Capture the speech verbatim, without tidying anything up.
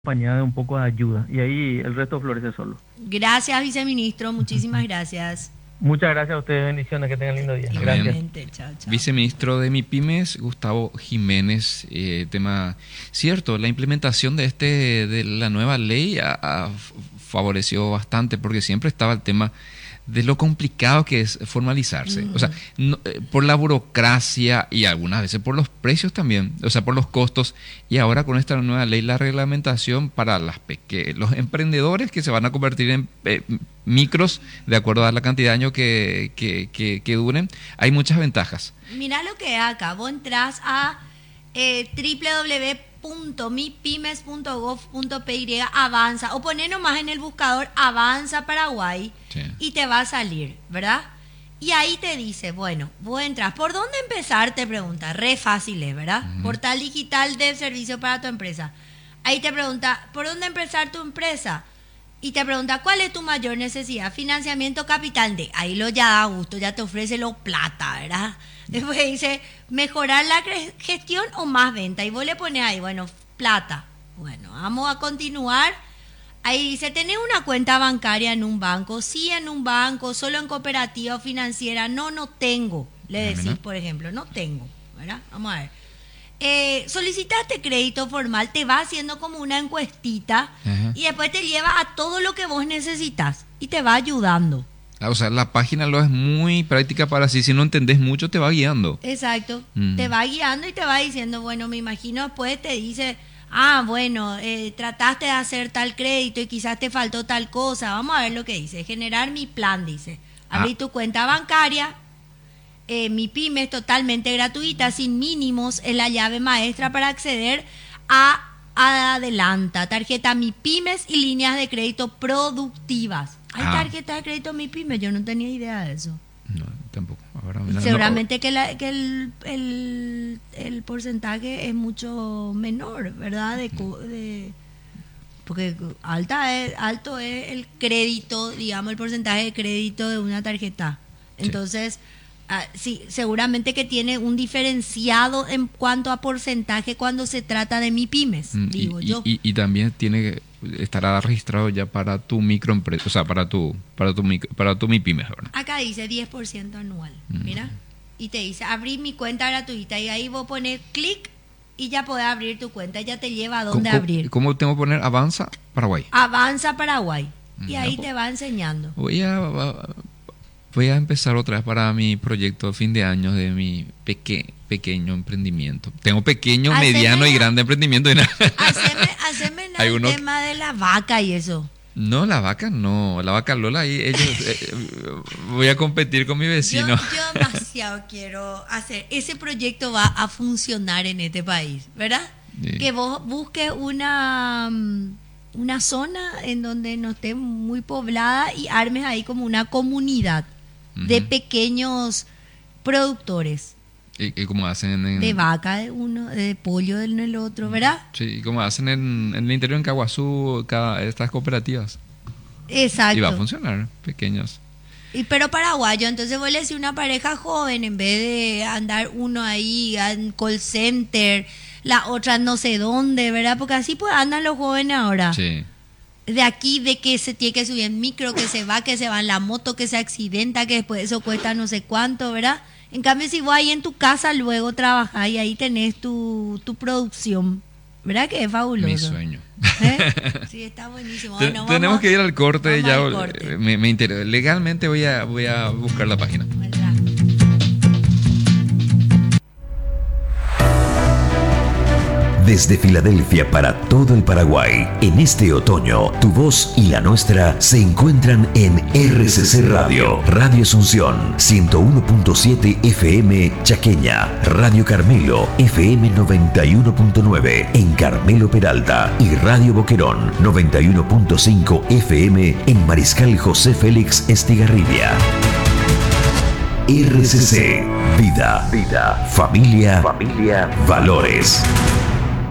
acompañada de un poco de ayuda y ahí el resto florece solo. Gracias, viceministro, muchísimas gracias. Muchas gracias a ustedes, bendiciones, que tengan lindo día. Igualmente, chao, chao. Viceministro de MIPYMES, Gustavo Jiménez, eh, tema cierto, la implementación de este de la nueva ley ha, ha favoreció bastante porque siempre estaba el tema de lo complicado que es formalizarse, mm. o sea, no, eh, por la burocracia y algunas veces por los precios también, o sea, por los costos, y ahora con esta nueva ley, la reglamentación para las peque- los emprendedores que se van a convertir en eh, micros, de acuerdo a la cantidad de años que, que, que, que duren, hay muchas ventajas. Mira lo que acá, vos entras a eh, doble u doble u doble u punto mipymes punto gov punto py, avanza, o poné nomás en el buscador Avanza Paraguay, sí. Y te va a salir, ¿verdad? Y ahí te dice, bueno, vos entras, ¿por dónde empezar? Te pregunta, re fácil es, ¿verdad? Uh-huh. Portal digital de servicio para tu empresa. Ahí te pregunta, ¿por dónde empezar tu empresa? Y te pregunta, ¿cuál es tu mayor necesidad? Financiamiento capital. De ahí lo ya da gusto, ya te ofrece lo plata, ¿verdad? Después dice, mejorar la gestión o más venta. Y vos le pones ahí, bueno, plata. Bueno, vamos a continuar. Ahí dice, ¿tenés una cuenta bancaria en un banco? Sí, en un banco, solo en cooperativa o financiera. No, no tengo. Le decís, por ejemplo, no tengo, ¿verdad? Vamos a ver. Eh, solicitaste crédito formal, te va haciendo como una encuestita, uh-huh. Y después te lleva a todo lo que vos necesitas y te va ayudando. O sea, la página lo es muy práctica para así, si no entendés mucho te va guiando. Exacto, uh-huh. Te va guiando y te va diciendo, bueno, me imagino después te dice, ah, bueno, eh, trataste de hacer tal crédito y quizás te faltó tal cosa. Vamos a ver lo que dice, generar mi plan, dice. Abrí ah. tu cuenta bancaria. Eh, MIPYMES totalmente gratuita, sin mínimos, es la llave maestra para acceder a, a Adelanta, tarjeta MIPYMES y líneas de crédito productivas. ¿Hay ah. tarjetas de crédito MIPYMES? Yo no tenía idea de eso. No, tampoco. Ahora, seguramente no. que, la, que el, el, el porcentaje es mucho menor, ¿verdad? De, de, porque alta es, alto es el crédito, digamos, el porcentaje de crédito de una tarjeta. Entonces... Sí. Ah, sí, seguramente que tiene un diferenciado en cuanto a porcentaje cuando se trata de MIPYMES, mm, digo y, yo. Y, y también tiene que estará registrado ya para tu microempresa, o sea, para tu para tu micro, para tu MIPYMES, ¿verdad? Acá dice diez por ciento anual, mm. Mira, y te dice abrir mi cuenta gratuita y ahí vos pones clic y ya podés abrir tu cuenta, ya te lleva a dónde ¿Cómo, abrir. ¿Cómo tengo que poner Avanza Paraguay? Avanza Paraguay, mm, y ahí ya, te va enseñando. Voy a... a Voy a empezar otra vez para mi proyecto de fin de año de mi peque, pequeño emprendimiento. Tengo pequeño, haceme, mediano y grande emprendimiento. Y haceme, haceme el uno... tema de la vaca y eso. No, la vaca no. La vaca Lola, ahí ellos, eh, voy a competir con mi vecino. Yo, yo demasiado quiero hacer. Ese proyecto va a funcionar en este país, ¿verdad? Sí. Que vos busques una... una zona en donde no esté muy poblada y armes ahí como una comunidad uh-huh. de pequeños productores. ¿Y, y cómo hacen en, de vaca de uno, de pollo en el otro, ¿verdad? Sí, como hacen en, en el interior, en Caguazú, cada, estas cooperativas. Exacto. Y va a funcionar, pequeños. Y pero paraguayo, entonces vos le decís una pareja joven, en vez de andar uno ahí en call center, la otra no sé dónde, ¿verdad? Porque así pues andan los jóvenes ahora. Sí. De aquí, de que se tiene que subir en micro, que se va, que se va en la moto, que se accidenta, que después eso cuesta no sé cuánto, ¿verdad? En cambio, si vos ahí en tu casa luego trabajás y ahí tenés tu, tu producción, ¿verdad? Que es fabuloso. Mi sueño. ¿Eh? Sí, está buenísimo. Bueno, Tenemos vamos, que ir al corte. Ya al corte. Me, me interesa. Legalmente voy a, voy a buscar la página. Desde Filadelfia para todo el Paraguay, en este otoño, tu voz y la nuestra se encuentran en R C C Radio, Radio Asunción, ciento uno punto siete F M Chaqueña, Radio Carmelo, F M noventa y uno punto nueve en Carmelo Peralta y Radio Boquerón, noventa y uno punto cinco F M en Mariscal José Félix Estigarribia. R C C, vida, vida, familia, familia, valores.